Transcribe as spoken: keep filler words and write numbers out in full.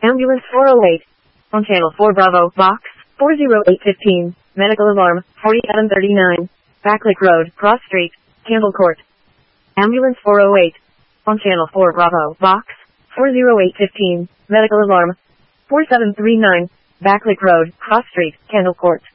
Ambulance four oh eight. On channel four Bravo, box four oh eight fifteen. Medical alarm, forty-seven thirty-nine. Backlick Road, Cross Street, Campbell Court. Ambulance four oh eight. On channel four Bravo, box four oh eight fifteen. Medical alarm, forty-seven thirty-nine. Backlick Road, Cross Street, Campbell Court.